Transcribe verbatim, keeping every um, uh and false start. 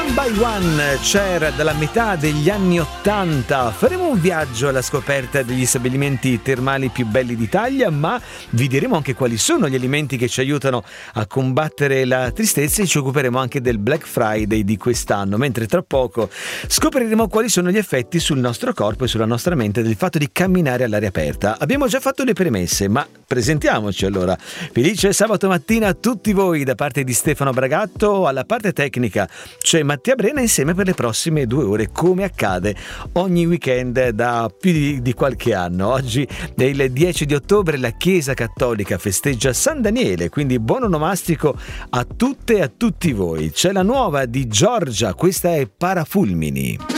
One by One c'era dalla metà degli anni ottanta. Faremo un viaggio alla scoperta degli stabilimenti termali più belli d'Italia, ma vi diremo anche quali sono gli alimenti che ci aiutano a combattere la tristezza e ci occuperemo anche del Black Friday di quest'anno, mentre tra poco scopriremo quali sono gli effetti sul nostro corpo e sulla nostra mente del fatto di camminare all'aria aperta. Abbiamo già fatto le premesse, ma presentiamoci allora. Felice sabato mattina a tutti voi da parte di Stefano Bragatto. Alla parte tecnica c'è Mattia Brena, insieme per le prossime due ore, come accade ogni weekend da più di, di qualche anno. Oggi è il dieci di ottobre, la Chiesa Cattolica festeggia San Daniele, quindi buon onomastico a tutte e a tutti voi. C'è la nuova di Giorgia, questa è Parafulmini.